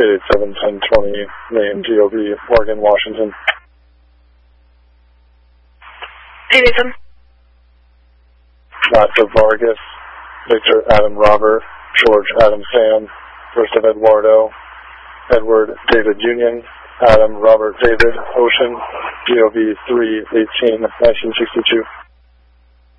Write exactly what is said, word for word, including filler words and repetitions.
eight eight seven, ten twenty, name G O B, Morgan, Washington. eight eight seven. Master Vargas, Victor Adam Robert, George Adam Sam, First of Eduardo, Edward David Union, Adam Robert David Ocean, G O B three eighteen, nineteen sixty-two.